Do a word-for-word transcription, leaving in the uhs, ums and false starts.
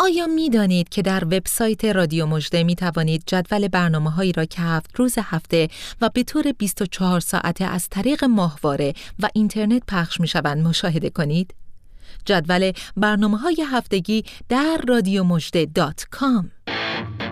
آیا می دانید که در وبسایت رادیو مژده می توانید جدول برنامه‌هایی را که هفت روز هفته و به طور بیست و چهار ساعته از طریق ماهواره و اینترنت پخش می شوند مشاهده کنید؟ جدول برنامه‌های هفتگی در رادیو مژده دات کام